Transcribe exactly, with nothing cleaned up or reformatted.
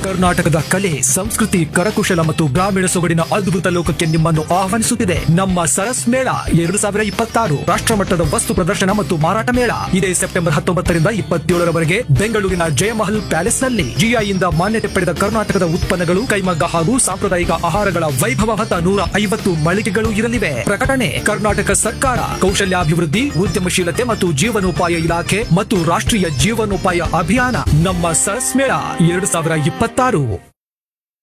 ಕರ್ನಾಟಕದ ಕಲೆ, ಸಂಸ್ಕೃತಿ, ಕರಕುಶಲ ಮತ್ತು ಗ್ರಾಮೀಣ ಸೊಗಡಿನ ಅದ್ಭುತ ಲೋಕಕ್ಕೆ ನಿಮ್ಮನ್ನು ಆಹ್ವಾನಿಸುತ್ತಿದೆ ನಮ್ಮ ಸರಸ್ ಮೇಳ ಎರಡು ಸಾವಿರ ಇಪ್ಪತ್ತಾರು ರಾಷ್ಟ್ರಮಟ್ಟದ ವಸ್ತು ಪ್ರದರ್ಶನ ಮತ್ತು ಮಾರಾಟ ಮೇಳ ಇದೇ ಸೆಪ್ಟೆಂಬರ್ ಹತ್ತೊಂಬತ್ತರಿಂದ ಇಪ್ಪತ್ತೇಳರವರೆಗೆ ಬೆಂಗಳೂರಿನ ಜಯಮಹಲ್ ಪ್ಯಾಲೇಸ್ ನಲ್ಲಿ ಜಿಐಯಿಂದ ಮಾನ್ಯತೆ ಪಡೆದ ಕರ್ನಾಟಕದ ಉತ್ಪನ್ನಗಳು, ಕೈಮಗ್ಗ ಹಾಗೂ ಸಾಂಪ್ರದಾಯಿಕ ಆಹಾರಗಳ ವೈಭವ ಹೊತ್ತ ನೂರ ಐವತ್ತು ಮಳಿಗೆಗಳು ಇರಲಿವೆ. ಪ್ರಕಟಣೆ ಕರ್ನಾಟಕ ಸರ್ಕಾರ, ಕೌಶಲ್ಯಾಭಿವೃದ್ಧಿ, ಉದ್ಯಮಶೀಲತೆ ಮತ್ತು ಜೀವನೋಪಾಯ ಇಲಾಖೆ ಮತ್ತು ರಾಷ್ಟ್ರೀಯ ಜೀವನೋಪಾಯ ಅಭಿಯಾನ. ನಮ್ಮ ಸರಸ್ ಮೇಳ ಎರಡು ಸಾವಿರ ಇಪ್ಪತ್ತಾರು.